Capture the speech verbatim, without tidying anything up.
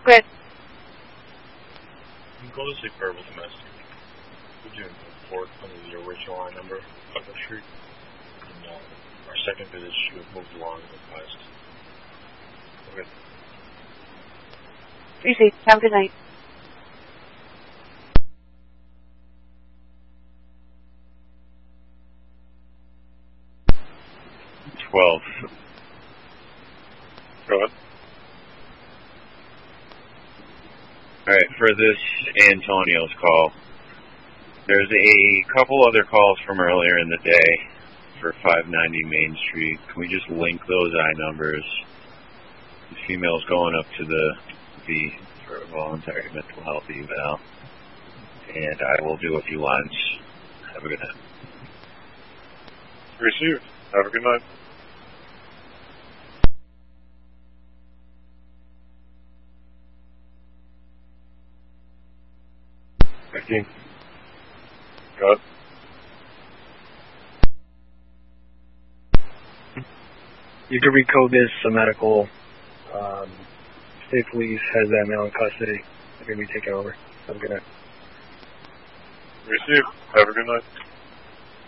Quit. You can call this a verbal domestic. Would you report under the original line number of the street? And uh, our second visit should have moved along as advised. Okay. Received. Have a good night. Twelve. Go ahead. Alright, for this Antonio's call, there's a couple other calls from earlier in the day for five ninety Main Street. Can we just link those I numbers? The female's going up to the V for a voluntary mental health eval. And I will do a few lines. Have a good night. Received. Have a good night. fifteen. Go ahead. You can recode this, a medical. Um, state police has that male in custody. They're going to be taking over. Have a good night. Received. Have a good night.